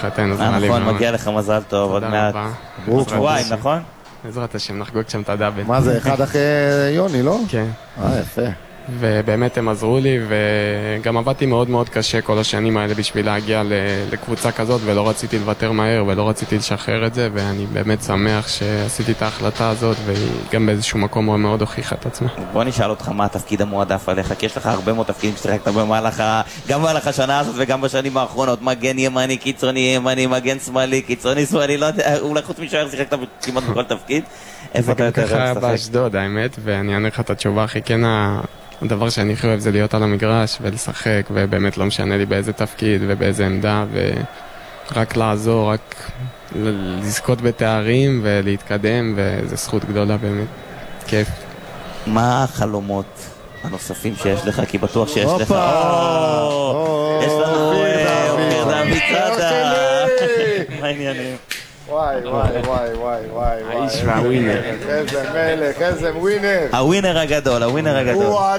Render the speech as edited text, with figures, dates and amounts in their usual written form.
לשמחתנו, זה נראה לי נכון, מאוד. מגיע לך מזל טוב, עוד תודה מעט. רבה. שבועיים, נכון? בעזרת השם, נחגוג שם את הדאבל. מה זה, אחד אחרי יוני, לא? כן. יפה. ובאמת הם עזרו לי, וגם עבדתי מאוד מאוד קשה כל השנים האלה בשביל להגיע לקבוצה כזאת, ולא רציתי לוותר מהר, ולא רציתי לשחרר את זה, ואני באמת שמח שעשיתי את ההחלטה הזאת, והיא גם באיזשהו מקום מאוד הוכיחה את עצמה. בוא נשאל אותך מה התפקיד המועדף עליך, כי יש לך הרבה מאוד תפקידים שתרקת גם במהלך השנה הזאת וגם בשנים האחרונות, מגן ימני, קיצוני ימני, מגן שמאלי, קיצוני שמאלי, לא יודע, אולי חוץ משוער שיחקת כמעט בכל תפקיד. איפה אתה יותר ככה אוהב לשחק? באשדוד, האמת, ואני אענה לך את התשובה הכי כן, הדבר שאני הכי אוהב זה להיות על המגרש ולשחק, ובאמת לא משנה לי באיזה תפקיד ובאיזה עמדה, ורק לעזור, רק לזכות בתארים ולהתקדם, וזו זכות גדולה באמת, כיף. מה החלומות הנוספים שיש לך? כי בטוח שיש לך... יש לנו אופיר דוד צדה. מה העניינים? וואי, וואי, וואי, וואי, וואי. האיש והווינר. איזה מלך, איזה ווינר. הווינר הגדול, הווינר הגדול.